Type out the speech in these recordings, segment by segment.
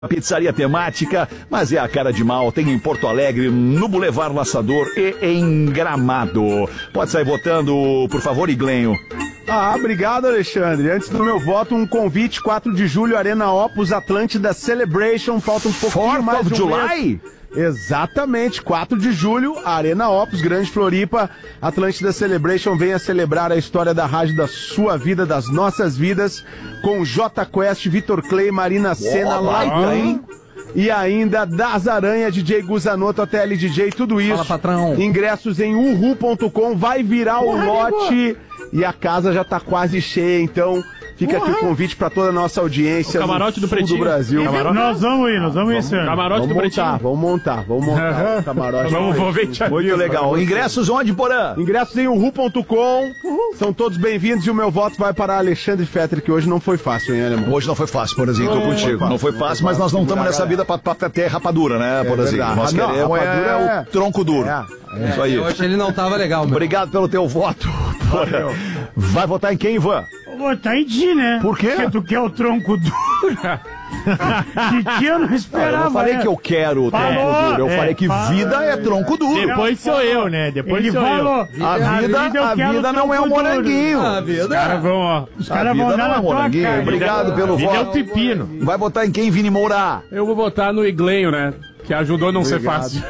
Pizzaria temática, mas é a cara de mal. Tem em Porto Alegre, no Boulevard Laçador e em Gramado. Pode sair votando, por favor, Iglenho. Obrigado, Alexandre. Antes do meu voto, um convite, 4 de julho, Arena Opus, Atlântida Celebration. Falta um pouquinho mais de um mês. Exatamente, 4 de julho, Arena Opus, Grande Floripa, Atlântida Celebration. Venha celebrar a história da rádio, da sua vida, das nossas vidas, com J Quest, Vitor Clay, Marina Senna, Laita, hein? E ainda Das Aranha, DJ Guzanoto, TL DJ, tudo isso. Fala, patrão. Ingressos em uhu.com, vai virar o lote e a casa já tá quase cheia, então fica aqui o convite pra toda a nossa audiência. O camarote do Pretinho. Do Brasil. Nós vamos ir esse ano. Camarote do Pretinho. Vamos montar o camarote. Vamos ver. Muito legal. Ingressos onde, Porã? Ingressos em uhu.com. São todos bem-vindos e o meu voto vai para Alexandre Fetter, que hoje não foi fácil, hein, alemão? Hoje não foi fácil, Porazinho, tô contigo. Não foi fácil, mas nós não estamos nessa vida pra ter rapadura, né, Porazinho? Nós queremos o tronco duro. Isso aí. Hoje ele não tava legal, meu. Obrigado pelo teu voto. Vai votar em quem, Ivan? Vou votar em Di, né? Por quê? Porque tu quer o tronco duro. Que eu não esperava. Eu não falei que eu quero o tronco duro. Eu falei que vida é tronco duro. Depois sou eu, né? Depois ele sou falou. eu. A vida não é um moranguinho. Os caras vão, ó. Os caras vão dar um moranguinho. Obrigado pelo voto. É o pepino. Vai votar em quem, Vini Moura? Eu vou votar no Iglenho, né? Que ajudou a não ser fácil.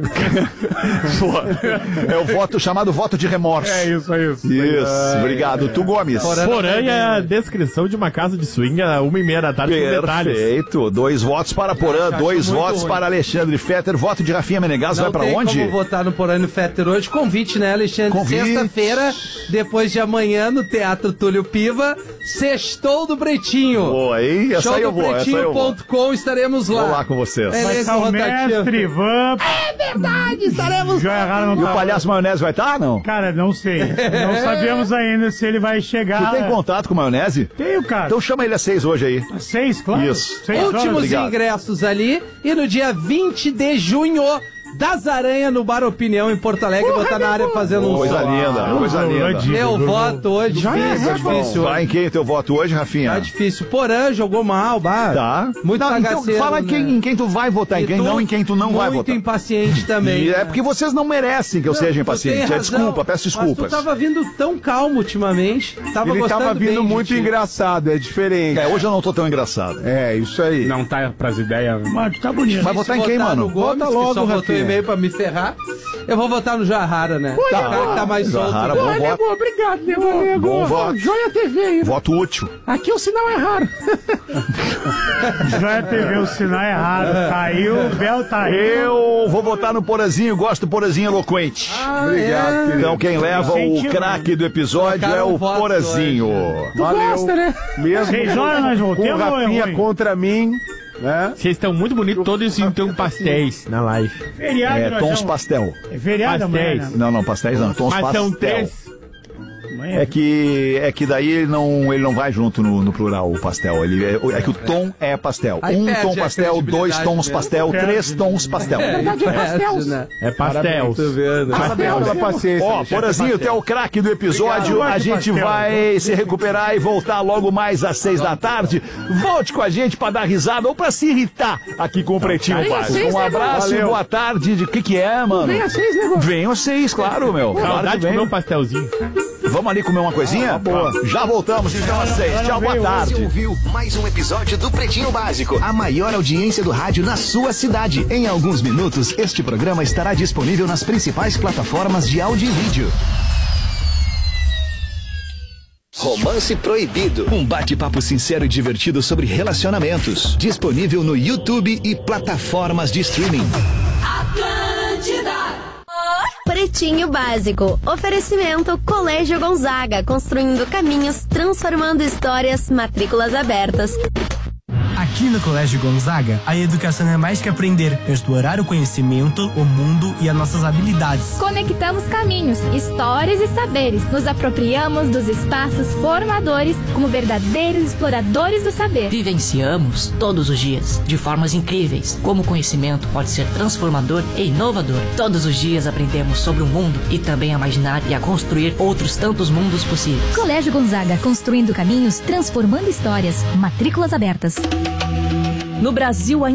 É o voto chamado voto de remorso. É isso. Isso, obrigado. Tu, Gomes. Porã é a descrição de uma casa de swing às 1h30 da tarde. Perfeito. 2 votos para Porã, 2 votos para Alexandre Fetter. Voto de Rafinha Menegas vai pra onde? Não tem como votar no Porã e no Fetter hoje. Convite, né, Alexandre? Sexta-feira, depois de amanhã, no Teatro Túlio Piva, Sextou do Pretinho. Boa, hein? Essa aí eu vou. Showdopretinho.com, estaremos lá. Vou lá com vocês. Vai estar o mestre, Ivan. É verdade, estaremos lá. E o Palhaço Maionese vai estar, não? Cara, não sei. Não sabemos ainda se ele vai chegar. Tu tem contato com o Maionese? Tenho, cara. Então chama ele às 6 hoje aí. Às 6, claro. Isso. 6 horas. Últimos ingressos ali. E no dia 20 de junho, Das Aranha no Bar Opinião em Porto Alegre. Vou estar na área fazendo um coisa linda. Meu voto hoje, difícil. Vai em quem teu voto hoje, Rafinha? Tá difícil. Porã jogou mal, Tá. Muito bagaceiro. Então fala em quem tu vai votar, em quem não, em quem tu não vai votar. Muito impaciente também. E é porque vocês não merecem que eu seja impaciente. Desculpa, peço desculpas. Mas tu tava vindo tão calmo ultimamente. Ele tava vindo muito engraçado, é diferente. Hoje eu não tô tão engraçado. É, isso aí. Não tá pras ideias. Mas tu tá bonito. Vai votar em quem, mano? Vota logo, só botou e-mail pra me ferrar. Eu vou votar no Jarrara, né? O cara que tá mais solto. Jarrara, bom voto. Obrigado, Nego. Bom voto. Joia TV aí. Voto útil. Aqui o sinal é raro. Joia TV, o sinal é raro. Caiu, o Bel tá aí. Eu vou votar no Porazinho, gosto do Porazinho eloquente. Obrigado, querido. Então quem leva o craque do episódio é o Porazinho. Valeu. Gosta, né? Mesmo 6 horas nós voltemos. com Rafinha contra mim, né? Vocês estão muito bonitos, todos em tom pastéis na live. Feriado, Tons pastel. É feriado amanhã, né? Não, pastéis não, tons Mas pastel. são 3. É que daí ele não vai junto no plural, o pastel. É que o tom é pastel. Aí 1 tom perde a pastel, 2 tons credibilidade pastel, mesmo. 3 tons pastel. É pastéis. Né? É pastéis. Parabéns pela paciência. Ó, Porazinho, tu é o craque do episódio. Obrigado. A gente vai se recuperar e voltar logo mais às 6 da tarde. Volte com a gente pra dar risada ou pra se irritar aqui com o Pretinho Básico. Um abraço e boa tarde. O que é, mano? Vem às 6, negócio. Venham às 6, claro, meu. Claro que Saudade de vem. comer um pastelzinho. Vamos ali comer uma coisinha? Boa. Já voltamos então às 6. Tchau, boa tarde. Você ouviu mais um episódio do Pretinho Básico, a maior audiência do rádio na sua cidade. Em alguns minutos, este programa estará disponível nas principais plataformas de áudio e vídeo. Romance Proibido, um bate-papo sincero e divertido sobre relacionamentos. Disponível no YouTube e plataformas de streaming. Pretinho Básico. Oferecimento Colégio Gonzaga, construindo caminhos, transformando histórias, matrículas abertas. Aqui no Colégio Gonzaga, a educação é mais que aprender, é explorar o conhecimento, o mundo e as nossas habilidades. Conectamos caminhos, histórias e saberes. Nos apropriamos dos espaços formadores como verdadeiros exploradores do saber. Vivenciamos todos os dias, de formas incríveis, como o conhecimento pode ser transformador e inovador. Todos os dias aprendemos sobre o mundo e também a imaginar e a construir outros tantos mundos possíveis. Colégio Gonzaga, construindo caminhos, transformando histórias. Matrículas abertas. No Brasil,